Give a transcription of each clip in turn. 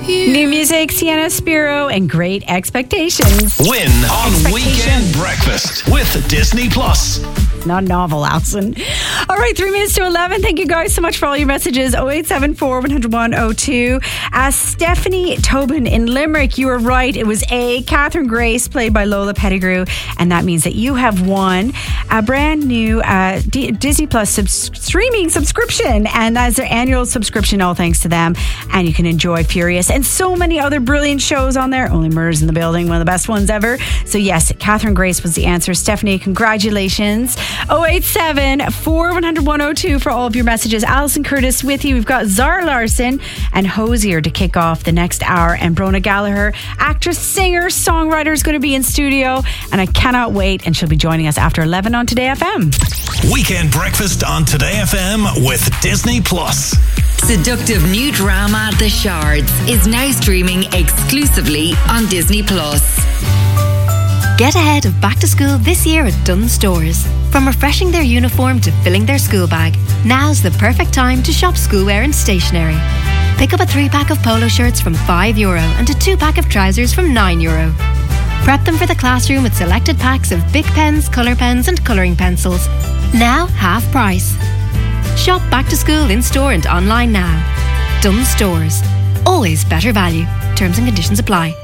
New music, Sienna Spiro and Great Expectations. Win on Weekend Breakfast with Disney Plus. Not novel, Alison. All right, 3 minutes to 11. Thank you guys so much for all your messages. 0874 101 02. Stephanie Tobin in Limerick, you were right. It was A. Catherine Grace, played by Lola Pettigrew. And that means that you have won a brand new Disney Plus streaming subscription. And that's their annual subscription, all thanks to them. And you can enjoy Furious and so many other brilliant shows on there. Only Murders in the Building, one of the best ones ever. So yes, Catherine Grace was the answer. Stephanie, congratulations. 087 4100 102 for all of your messages. Alison Curtis with you. We've got Zara Larson and Hosier to kick off the next hour, and Brona Gallagher, actress, singer, songwriter, is going to be in studio, and I cannot wait, and she'll be joining us after 11 on Today FM. Weekend Breakfast on Today FM with Disney Plus. Seductive new drama The Shards is now streaming exclusively on Disney Plus. Get ahead of back to school this year at Dunnes Stores. From refreshing their uniform to filling their school bag, now's the perfect time to shop schoolwear and stationery. Pick up a 3-pack of polo shirts from €5 and a 2-pack of trousers from €9. Prep them for the classroom with selected packs of Bic pens, colour pens and colouring pencils. Now half price. Shop back to school in store and online now. Dunnes Stores. Always better value. Terms and conditions apply.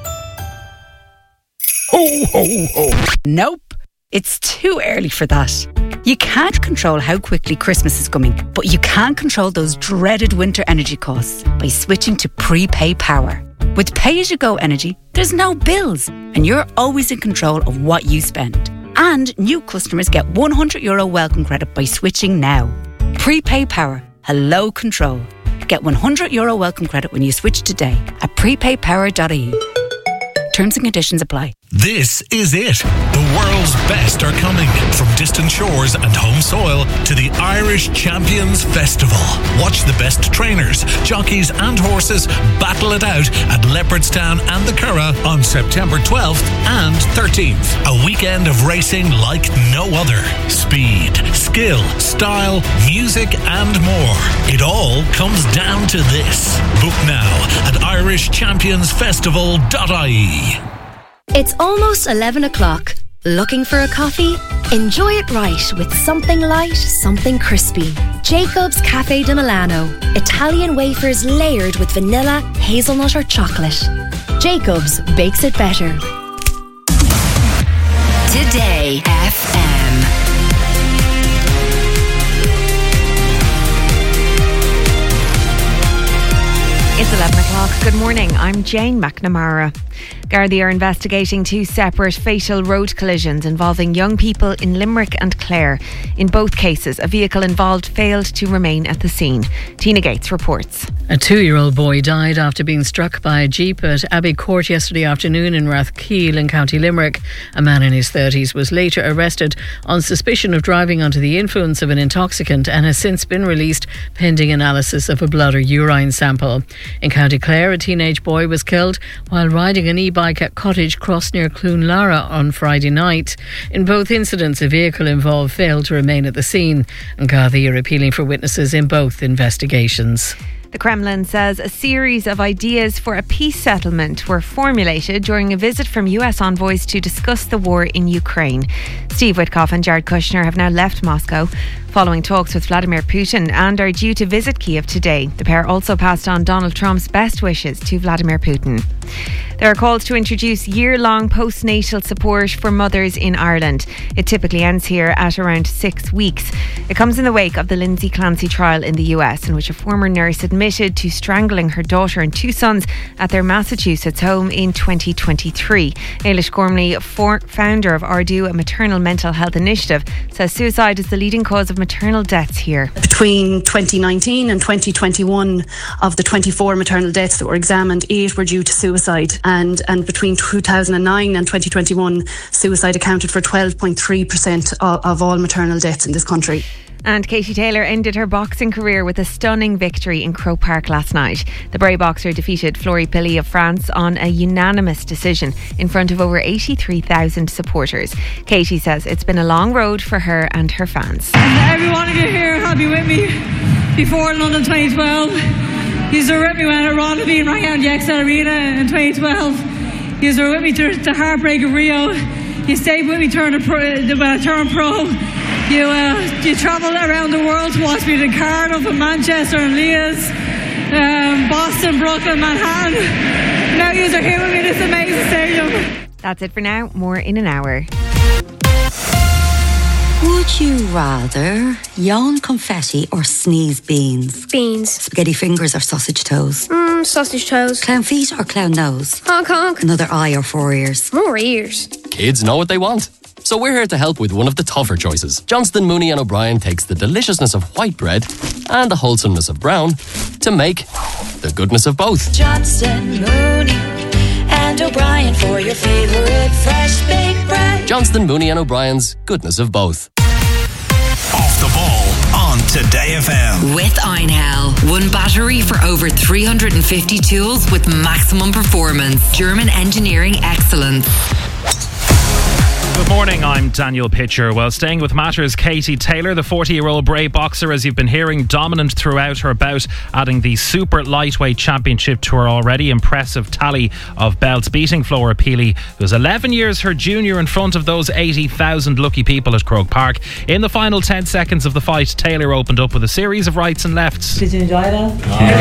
Ho, ho, ho. Nope, it's too early for that. You can't control how quickly Christmas is coming, but you can control those dreaded winter energy costs by switching to prepay power. With pay-as-you-go energy, there's no bills, and you're always in control of what you spend. And new customers get €100 welcome credit by switching now. Prepay power, hello control. Get €100 welcome credit when you switch today at prepaypower.ie. Terms and conditions apply. This is it. The world's best are coming. From distant shores and home soil to the Irish Champions Festival. Watch the best trainers, jockeys and horses battle it out at Leopardstown and the Curragh on September 12th and 13th. A weekend of racing like no other. Speed, skill, style, music and more. It all comes down to this. Book now at irishchampionsfestival.ie. It's almost 11 o'clock. Looking for a coffee? Enjoy it right with something light, something crispy. Jacob's Cafe di Milano. Italian wafers layered with vanilla, hazelnut or chocolate. Jacob's bakes it better. Today FM. It's 11 o'clock. Good morning. I'm Jane McNamara. Gardaí are investigating 2 separate fatal road collisions involving young people in Limerick and Clare. In both cases, a vehicle involved failed to remain at the scene. Tina Gates reports. A 2-year-old boy died after being struck by a jeep at Abbey Court yesterday afternoon in Rathkeil in County Limerick. A man in his 30s was later arrested on suspicion of driving under the influence of an intoxicant and has since been released pending analysis of a blood or urine sample. In County Clare, a teenage boy was killed while riding an e-bike at Cottage Cross near Cloonlara on Friday night. In both incidents, a vehicle involved failed to remain at the scene, and Gardaí are appealing for witnesses in both investigations. The Kremlin says a series of ideas for a peace settlement were formulated during a visit from US envoys to discuss the war in Ukraine. Steve Witkoff and Jared Kushner have now left Moscow following talks with Vladimir Putin and are due to visit Kiev today. The pair also passed on Donald Trump's best wishes to Vladimir Putin. There are calls to introduce year-long postnatal support for mothers in Ireland. It typically ends here at around 6 weeks. It comes in the wake of the Lindsay Clancy trial in the US, in which a former nurse admitted to strangling her daughter and 2 sons at their Massachusetts home in 2023. Ailish Gormley, founder of Ardú, a maternal mental health initiative, says suicide is the leading cause of maternal deaths here. Between 2019 and 2021, of the 24 maternal deaths that were examined, 8 were due to suicide. And between 2009 and 2021, suicide accounted for 12.3% of all maternal deaths in this country. And Katie Taylor ended her boxing career with a stunning victory in Croke Park last night. The Bray boxer defeated Florie Pilley of France on a unanimous decision in front of over 83,000 supporters. Katie says it's been a long road for her and her fans. Every one of you here have been with me before London 2012. You were with me when Ronneby rang out the XL Arena in 2012. You were with me to the heartbreak of Rio. You stayed with me when I turned pro. You travelled around the world to watch me in Cardiff and Manchester and Leeds, Boston, Brooklyn, Manhattan. Now you are here with me in this amazing stadium. That's it for now. More in an hour. Would you rather yawn confetti or sneeze beans? Beans. Spaghetti fingers or sausage toes? Sausage toes. Clown feet or clown nose? Honk honk. Another eye or 4 ears? More ears. Kids know what they want. So we're here to help with one of the tougher choices. Johnston, Mooney and O'Brien takes the deliciousness of white bread and the wholesomeness of brown to make the goodness of both. Johnston, Mooney and O'Brien for your favourite fresh baked bread. Johnston, Mooney and O'Brien's goodness of both. Off the ball on Today FM. With Einhell. One battery for over 350 tools with maximum performance. German engineering excellence. Good morning, I'm Daniel Pitcher. Well, staying with matters, Katie Taylor, the 40-year-old Bray boxer, as you've been hearing, dominant throughout her bout, adding the super lightweight championship to her already impressive tally of belts, beating Flora Peely, who's 11 years her junior, in front of those 80,000 lucky people at Croke Park. In the final 10 seconds of the fight, Taylor opened up with a series of rights and lefts. Did you enjoy that?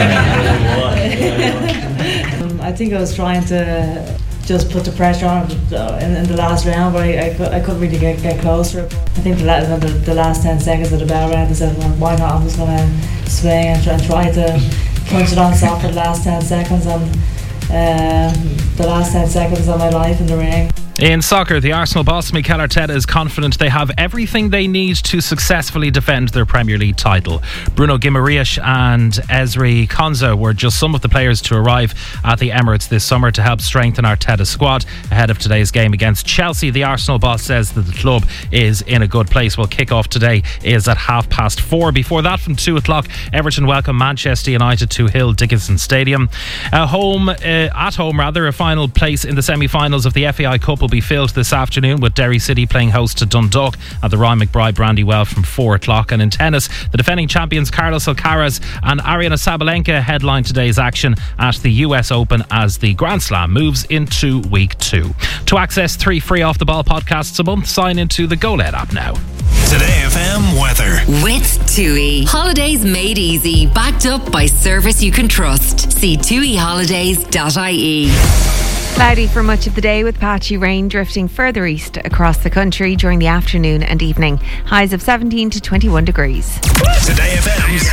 I think I was trying to just put the pressure on in the last round, but I couldn't really get closer. I think the last 10 seconds of the bell round, I said, well, why not? I'm just going to swing and try to punch it on soft for the last 10 seconds, and the last 10 seconds of my life in the ring. In soccer, the Arsenal boss Mikel Arteta is confident they have everything they need to successfully defend their Premier League title. Bruno Guimaraes and Ezri Konsa were just some of the players to arrive at the Emirates this summer to help strengthen Arteta's squad ahead of today's game against Chelsea. The Arsenal boss says that the club is in a good place. Well, kick-off today is at 4:30. Before that, from 2 o'clock, Everton welcome Manchester United to Hill Dickinson Stadium. At home, a final place in the semi-finals of the FAI Cup will be filled this afternoon, with Derry City playing host to Dundalk at the Ryan McBride Brandywell from 4 o'clock. And in tennis, the defending champions Carlos Alcaraz and Aryna Sabalenka headline today's action at the US Open as the Grand Slam moves into week 2. To access 3 free Off the Ball podcasts a month, sign into the GoLed app now. Today FM weather. With TUI. Holidays made easy. Backed up by service you can trust. See tuiholidays.ie. Cloudy for much of the day, with patchy rain drifting further east across the country during the afternoon and evening. Highs of 17 to 21 degrees. Today FM's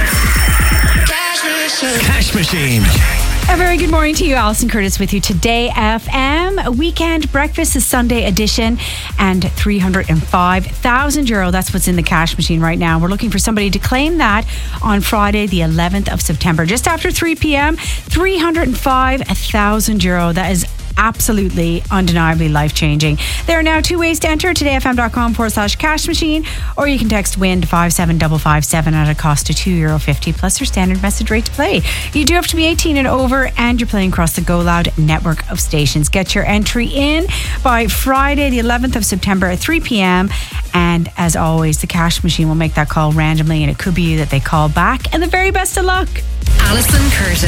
Cash Machine. A very good morning to you. Alison Curtis with you. Today FM weekend breakfast is Sunday edition, and €305,000. That's what's in the cash machine right now. We're looking for somebody to claim that on Friday the 11th of September, just after 3 p.m. €305,000. That is absolutely, undeniably life-changing. There are now 2 ways to enter: todayfm.com/cash machine, or you can text WIN to 57557 at a cost of €2.50 plus your standard message rate to play. You do have to be 18 and over, and you're playing across the Go Loud network of stations. Get your entry in by Friday the 11th of September at 3 p.m. And as always, the cash machine will make that call randomly, and it could be you that they call back. And the very best of luck. Alison Curtis.